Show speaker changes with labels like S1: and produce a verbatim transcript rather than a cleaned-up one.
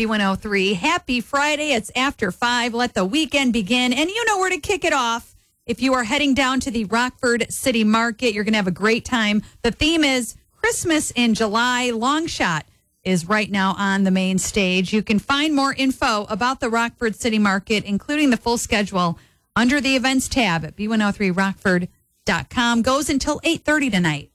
S1: B one oh three. Happy Friday. It's after five. Let the weekend begin. And you know where to kick it off. If you are heading down to the Rockford City Market, you're going to have a great time. The theme is Christmas in July. Long Shot is right now on the main stage. You can find more info about the Rockford City Market, including the full schedule, under the events tab at b one oh three rockford dot com. Goes until eight thirty tonight.